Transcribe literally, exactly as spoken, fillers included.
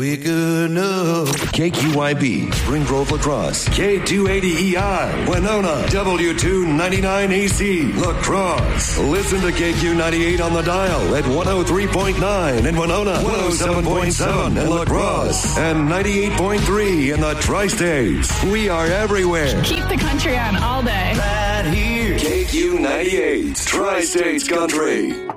Quick enough. K Q Y B, Spring Grove, La Crosse. K two eighty E I, Winona. W two ninety-nine A C, La Crosse. Listen to K Q ninety-eight on the dial at one oh three point nine in Winona, one oh seven point seven in La Crosse, and ninety-eight point three in the Tri-States. We are everywhere. Keep the country on all day. Right here. K Q ninety-eight, Tri-States Country.